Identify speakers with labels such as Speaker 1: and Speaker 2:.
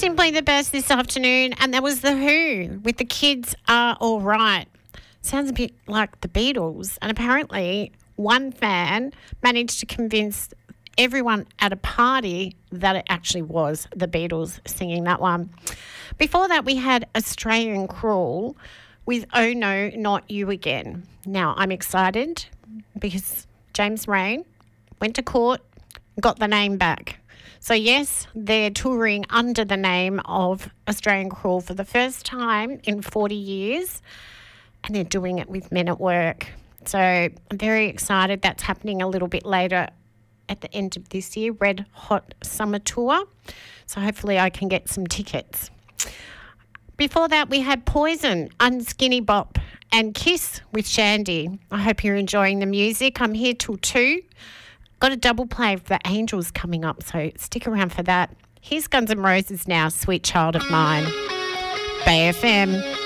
Speaker 1: Simply the Best this afternoon, and that was The Who with The Kids Are All Right. Sounds a bit like the Beatles, and apparently one fan managed to convince everyone at a party that it actually was the Beatles singing that one. Before that, we had Australian Crawl with Oh No, Not You Again. Now, I'm excited because James Rain went to court, got the name back. So, yes, they're touring under the name of Australian Crawl for the first time in 40 years, and they're doing it with Men at Work. So, I'm very excited. That's happening a little bit later at the end of this year, Red Hot Summer Tour. So, hopefully I can get some tickets. Before that, we had Poison, Unskinny Bop, and Kiss with Shandy. I hope you're enjoying the music. I'm here till 2. Got a double play of The Angels coming up, so stick around for that. Here's Guns N' Roses now, Sweet Child of Mine. Bay FM.